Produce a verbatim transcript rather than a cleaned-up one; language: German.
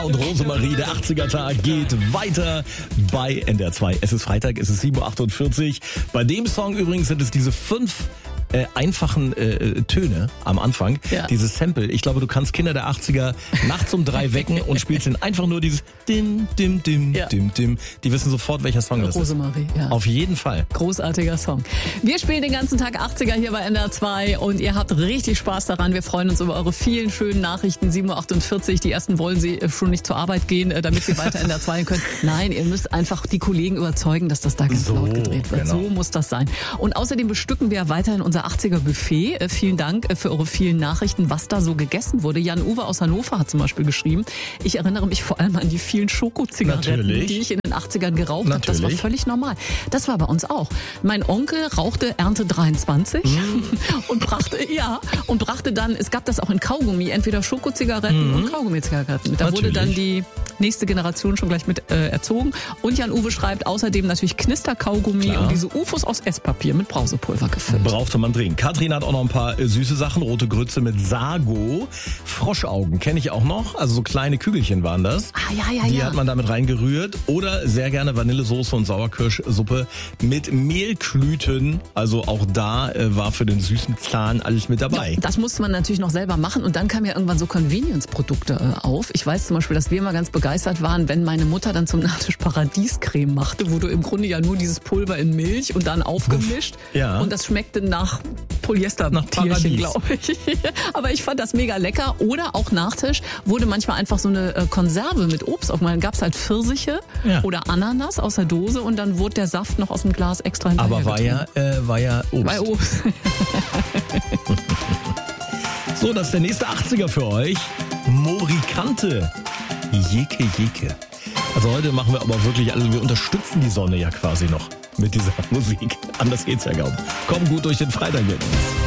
und Rosemarie. Der achtziger-Tag geht weiter bei N D R zwei. Es ist Freitag, es ist sieben Uhr achtundvierzig. Bei dem Song übrigens sind es diese fünf äh, einfachen äh, Töne am Anfang. Ja. Dieses Sample. Ich glaube, du kannst Kinder der achtziger nachts um drei wecken und spielst ihnen einfach nur dieses Dim, Dim, Dim, ja. Dim, Dim. Die wissen sofort, welcher Song das Rosemarie, ist. Ja. Auf jeden Fall. Großartiger Song. Wir spielen den ganzen Tag achtziger hier bei N D R zwei und ihr habt richtig Spaß daran. Wir freuen uns über eure vielen schönen Nachrichten. sieben Uhr achtundvierzig. Die ersten wollen sie schon nicht zur Arbeit gehen, damit sie weiter N D R zwei können. Nein, ihr müsst einfach die Kollegen überzeugen, dass das da ganz so, laut gedreht wird. Genau. So muss das sein. Und außerdem bestücken wir weiterhin unser achtziger-Buffet. Vielen Dank für eure vielen Nachrichten, was da so gegessen wurde. Jan-Uwe aus Hannover hat zum Beispiel geschrieben, ich erinnere mich vor allem an die vielen Schokozigaretten, Natürlich. die ich in den achtzigern geraucht habe. Das war völlig normal. Das war bei uns auch. Mein Onkel rauchte Ernte dreiundzwanzig mm. und brachte, ja, und brachte dann, es gab das auch in Kaugummi, entweder Schokozigaretten mm. und Kaugummi-Zigaretten. Da Natürlich. wurde dann die nächste Generation schon gleich mit äh, erzogen. Und Jan-Uwe schreibt außerdem natürlich Knister-Kaugummi Klar. und diese U F Os aus Esspapier mit Brausepulver gefüllt. Brauchte man dringend. Katrin hat auch noch ein paar äh, süße Sachen. Rote Grütze mit Sago. Froschaugen kenne ich auch noch. Also so kleine Kügelchen waren das. Ah, ja, ja, Die ja. hat man damit reingerührt. Oder sehr gerne Vanillesoße und Sauerkirschsuppe mit Mehlklüten. Also auch da äh, war für den süßen Zahn alles mit dabei. Ja, das musste man natürlich noch selber machen. Und dann kamen ja irgendwann so Convenience-Produkte äh, auf. Ich weiß zum Beispiel, dass wir immer ganz begeistert waren, wenn meine Mutter dann zum Nachtisch Paradiescreme machte, wo du im Grunde ja nur dieses Pulver in Milch und dann aufgemischt. Ja. Und das schmeckte nach Polyester, nach Tierchen, glaube ich. Aber ich fand das mega lecker. Oder auch Nachtisch wurde manchmal einfach so eine äh, Konserve mit Obst auf. Dann gab es halt Pfirsiche ja. oder Ananas aus der Dose und dann wurde der Saft noch aus dem Glas extra hinterher Aber war ja, äh, war ja Obst. Bei Obst. So, das ist der nächste achtziger für euch. Morikante. Jeke, Jeke. Also heute machen wir aber wirklich, also wir unterstützen die Sonne ja quasi noch mit dieser Musik. Anders geht's ja kaum. Komm gut durch den Freitag jetzt.